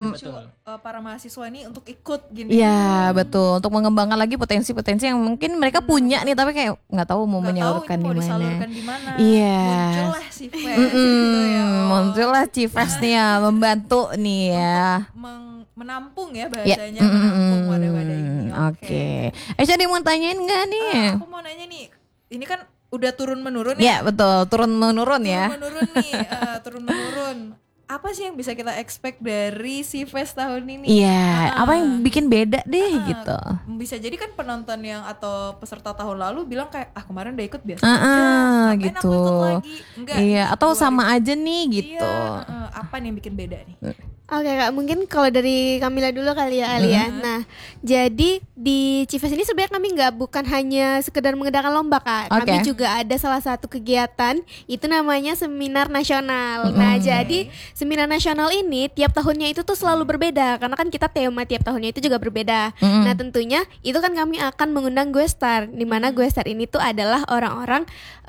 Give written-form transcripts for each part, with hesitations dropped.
memacu para mahasiswa ini untuk ikut gini. Iya betul, untuk mengembangkan lagi potensi-potensi yang mungkin mereka punya nih tapi kayak nggak tahu mau menyalurkan di mana. Iya. Muncullah Cifes gitu ya. Muncullah Cifes nih ya, membantu nih ya. Menampung ya bahasanya, menampung wadah-wadah ini. Oke. Aisyah dia mau tanyain nggak nih? Aku mau nanya nih, ini kan udah turun menurun ya? Ya betul, turun menurun ya. Turun menurun. Apa sih yang bisa kita expect dari Cifes tahun ini? Iya, apa yang bikin beda deh gitu. Bisa jadi kan penonton yang atau peserta tahun lalu bilang kayak kemarin udah ikut biasa gitu. Aku ikut lagi. Enggak, iya, gitu. atau sama aja nih gitu. Iya, apa nih yang bikin beda nih? Oke Kak, mungkin kalau dari Kamila dulu kali ya Ali ya. Nah, jadi di Cifes ini sebenarnya kami bukan hanya sekedar mengadakan lomba Kak. Kami juga ada salah satu kegiatan, itu namanya seminar nasional. Nah, jadi seminar nasional ini tiap tahunnya itu tuh selalu berbeda, karena kan kita tema tiap tahunnya itu juga berbeda. Nah, tentunya itu kan kami akan mengundang guestar, di mana guestar ini tuh adalah orang-orang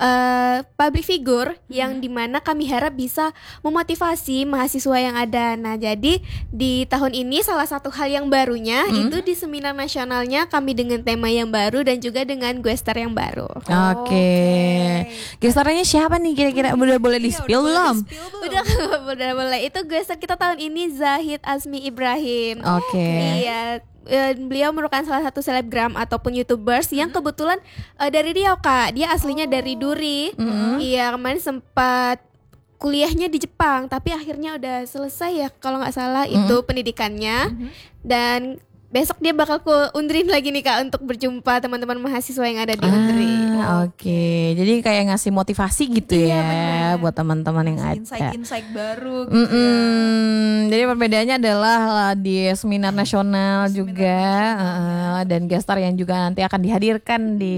public figure yang dimana kami harap bisa memotivasi mahasiswa yang ada. Nah, jadi di tahun ini salah satu hal yang barunya itu di seminar nasionalnya kami dengan tema yang baru dan juga dengan guestar yang baru. Oke. Guestarnya siapa nih kira-kira? Udah boleh di-spill belum? Udah boleh. Itu guestar kita tahun ini Zahid Azmi Ibrahim. Oke. Iya. Beliau merupakan salah satu selebgram ataupun YouTubers yang kebetulan dari Riau Kak. Dia aslinya dari Duri. Iya, kemarin sempat kuliahnya di Jepang, tapi akhirnya udah selesai ya kalau nggak salah itu pendidikannya. Dan besok dia bakal Undrin lagi nih Kak untuk berjumpa teman-teman mahasiswa yang ada di Undri. Oke. Jadi kayak ngasih motivasi gitu ya buat teman-teman yang ada. Insight baru gitu ya. Jadi perbedaannya adalah di seminar nasional juga dan gestar yang juga nanti akan dihadirkan di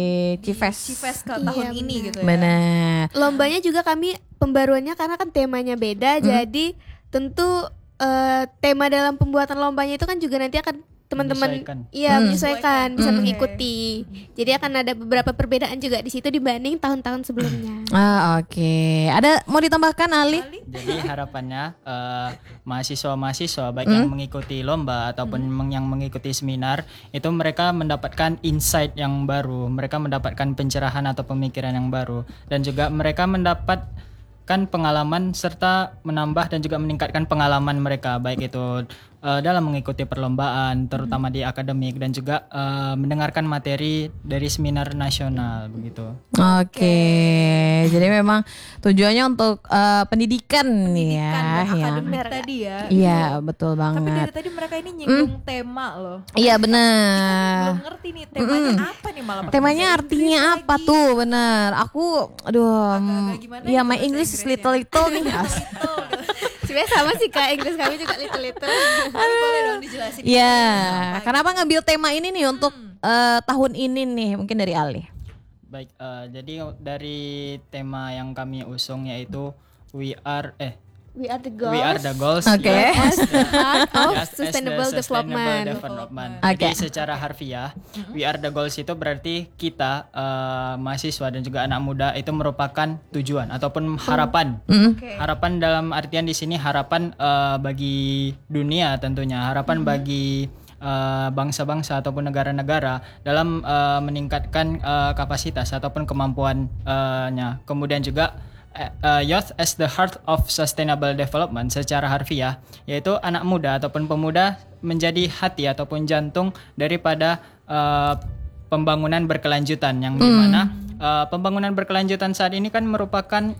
Cifes ke tahun ini gitu ya. Benar. Lombanya juga kami pembaruannya karena kan temanya beda, jadi tentu tema dalam pembuatan lombanya itu kan juga nanti akan teman-teman menyesuaikan bisa mengikuti. Jadi akan ada beberapa perbedaan juga di situ dibanding tahun-tahun sebelumnya. Oke. Ada mau ditambahkan Ali? Jadi harapannya mahasiswa-mahasiswa baik yang mengikuti lomba ataupun yang mengikuti seminar itu mereka mendapatkan insight yang baru, mereka mendapatkan pencerahan atau pemikiran yang baru, dan juga mereka mendapatkan pengalaman serta menambah dan juga meningkatkan pengalaman mereka baik itu dalam mengikuti perlombaan terutama di akademik dan juga mendengarkan materi dari seminar nasional begitu. Oke. Jadi memang tujuannya untuk pendidikan nih ya. Akademik tadi ya. Iya, betul banget. Tapi dari tadi mereka ini nyinggung tema loh. Iya benar. Belum ngerti nih temanya apa nih malah. Temanya artinya apa lagi tuh? Benar. Aku ya my English is little nih. Sebenarnya sama sih Kak, Inggris kami juga little. Boleh dong dijelasin. Iya. Kenapa ngambil tema ini nih untuk tahun ini nih? Mungkin dari Ali. Baik, jadi dari tema yang kami usung yaitu We are the goals. Okay. Of sustainable development. Jadi secara harfiah, we are the goals itu berarti kita mahasiswa dan juga anak muda itu merupakan tujuan ataupun harapan. Harapan dalam artian di sini harapan bagi dunia tentunya, harapan bagi bangsa-bangsa ataupun negara-negara dalam meningkatkan kapasitas ataupun kemampuannya. Kemudian juga youth as the heart of sustainable development secara harfiah, yaitu anak muda ataupun pemuda menjadi hati ataupun jantung daripada pembangunan berkelanjutan yang dimana pembangunan berkelanjutan saat ini kan merupakan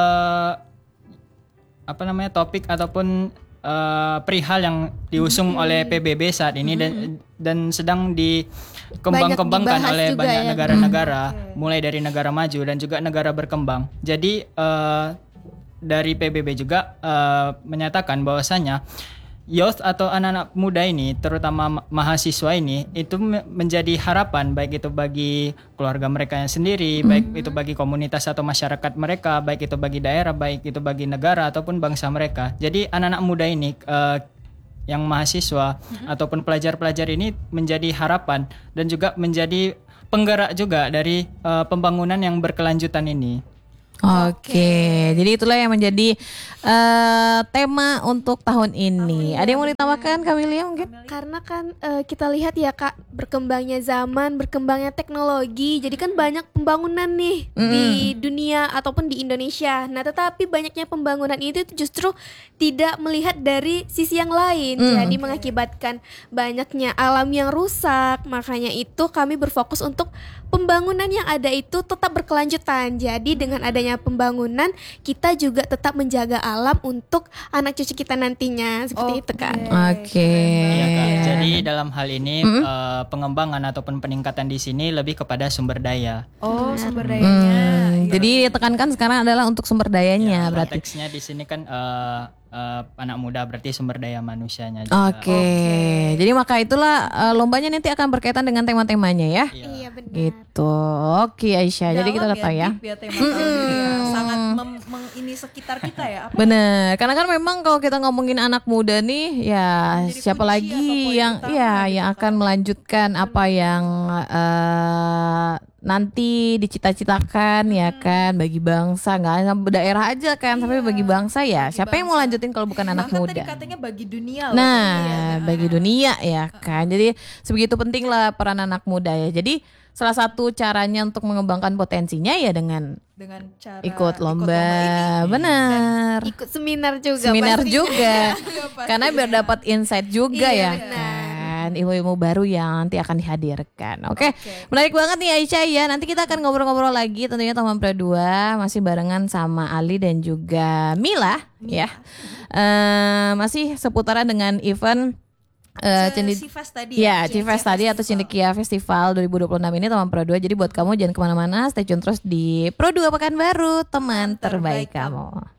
topik ataupun perihal yang diusung oleh PBB saat ini dan sedang dikembang-kembangkan oleh banyak negara-negara, mulai dari negara maju dan juga negara berkembang. Jadi dari PBB juga menyatakan bahwasanya youth atau anak-anak muda ini, terutama mahasiswa ini, itu menjadi harapan baik itu bagi keluarga mereka yang sendiri, baik itu bagi komunitas atau masyarakat mereka, baik itu bagi daerah, baik itu bagi negara ataupun bangsa mereka. Jadi anak-anak muda ini yang mahasiswa ataupun pelajar-pelajar ini menjadi harapan dan juga menjadi penggerak juga dari pembangunan yang berkelanjutan ini. Oke, jadi itulah yang menjadi tema untuk tahun ini. Ada yang mau ditambahkan Kamilia mungkin? Karena kan kita lihat ya Kak, berkembangnya zaman, berkembangnya teknologi, jadi kan banyak pembangunan nih di dunia ataupun di Indonesia. Nah, tetapi banyaknya pembangunan itu justru tidak melihat dari sisi yang lain, jadi mengakibatkan banyaknya alam yang rusak. Makanya itu kami berfokus untuk pembangunan yang ada itu tetap berkelanjutan. Jadi dengan adanya pembangunan, kita juga tetap menjaga alam untuk anak cucu kita nantinya, seperti itu Kak. Oke. Iya, Kak. Jadi dalam hal ini pengembangan ataupun peningkatan di sini lebih kepada sumber daya. Oh, sumber dayanya. Jadi tekankan sekarang adalah untuk sumber dayanya berarti. Konteksnya di sini kan anak muda berarti sumber daya manusianya juga. Oke. Jadi maka itulah lombanya nanti akan berkaitan dengan tema-temanya ya. Iya benar. Gitu. Oke Aisyah. Jadi kita udah tahu ya. Deep ya tema tahun ini ya. Sangat ini sekitar kita ya. Apa? Bener, karena kan memang kalau kita ngomongin anak muda nih, ya Menjadi siapa kunci lagi atau poin yang utama ya gitu yang kan. akan melanjutkan apa yang nanti dicita-citakan ya kan bagi bangsa, nggak hanya daerah aja kan, tapi bagi bangsa ya. bagi Siapa yang mau lanjutin kalau bukan anak Bahkan muda? tadi katanya bagi dunia loh. Nah, Iya. bagi dunia ya kan. Jadi sebegitu penting lah peran anak muda ya. Jadi salah satu caranya untuk mengembangkan potensinya ya dengan Dengan cara ikut lomba, ini. benar. Ikut seminar juga. Seminar pasti. juga. Pasti. Karena biar dapat insight juga Iya, ya benar. kan, ilmu-ilmu baru yang nanti akan dihadirkan. Oke. Menarik banget nih Aisyah ya. Nanti kita akan ngobrol-ngobrol lagi tentunya teman Pro 2 masih barengan sama Ali dan juga Mila. Ya. Masih seputaran dengan event Cifes tadi ya, Cifes tadi atau Cendekia Festival 2026 ini teman Pro 2. Jadi buat kamu jangan kemana-mana, stay tune terus di Pro 2 Pekanbaru, teman terbaik kamu.